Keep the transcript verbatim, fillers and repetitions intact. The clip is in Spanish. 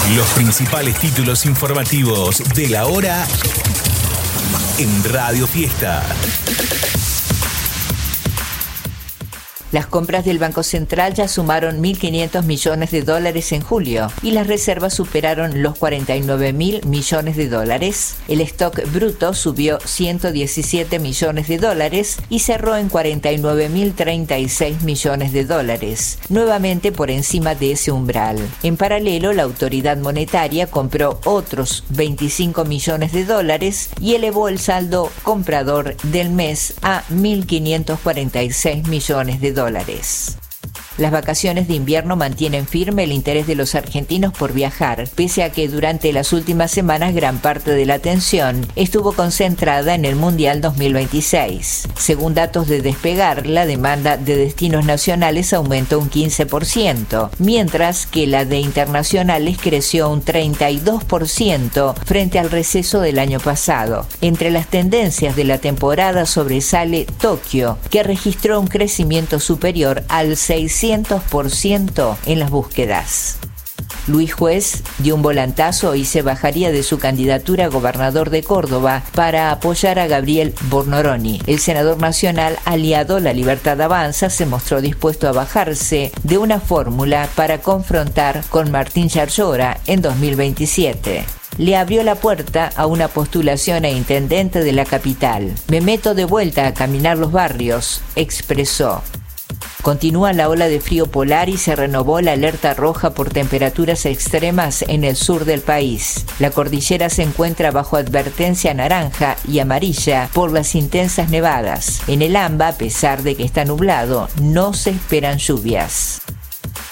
Los principales títulos informativos de la hora en Radio Fiesta. Las compras del Banco Central ya sumaron mil quinientos millones de dólares en julio y las reservas superaron los cuarenta y nueve mil millones de dólares. El stock bruto subió ciento diecisiete millones de dólares y cerró en cuarenta y nueve mil treinta y seis millones de dólares, nuevamente por encima de ese umbral. En paralelo, la autoridad monetaria compró otros veinticinco millones de dólares y elevó el saldo comprador del mes a mil quinientos cuarenta y seis millones de dólares. dólares. Las vacaciones de invierno mantienen firme el interés de los argentinos por viajar, pese a que durante las últimas semanas gran parte de la atención estuvo concentrada en el Mundial dos mil veintiséis. Según datos de Despegar, la demanda de destinos nacionales aumentó un quince por ciento, mientras que la de internacionales creció un treinta y dos por ciento frente al receso del año pasado. Entre las tendencias de la temporada sobresale Tokio, que registró un crecimiento superior al seiscientos por ciento en las búsquedas. Luis Juez dio un volantazo y se bajaría de su candidatura a gobernador de Córdoba para apoyar a Gabriel Bornoroni. El senador nacional aliado La Libertad Avanza se mostró dispuesto a bajarse de una fórmula para confrontar con Martín Yarlora en dos mil veintisiete. Le abrió la puerta a una postulación a intendente de la capital. Me meto de vuelta a caminar los barrios, expresó. Continúa la ola de frío polar y se renovó la alerta roja por temperaturas extremas en el sur del país. La cordillera se encuentra bajo advertencia naranja y amarilla por las intensas nevadas. En el AMBA, a pesar de que está nublado, no se esperan lluvias.